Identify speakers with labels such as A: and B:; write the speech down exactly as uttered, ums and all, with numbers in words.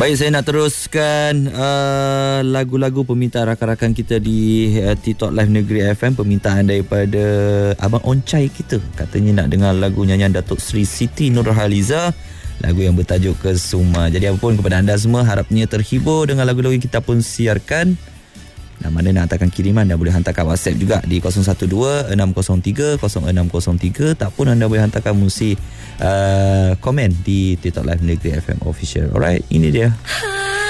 A: Baik, saya nak teruskan uh, lagu-lagu permintaan rakan-rakan kita di uh, TikTok Live Negeri F M. Permintaan daripada Abang Oncai kita. Katanya nak dengar lagu nyanyian Datuk Seri Siti Nurhaliza, lagu yang bertajuk Kesuma. Jadi apapun kepada anda semua, harapnya terhibur dengan lagu-lagu yang kita pun siarkan. Dan mana nak hantarkan kiriman, anda boleh hantarkan WhatsApp juga di kosong satu dua enam kosong tiga kosong enam kosong tiga. Tak pun anda boleh hantarkan musik uh, komen di TikTok Live Negeri F M Official. Alright, ini dia.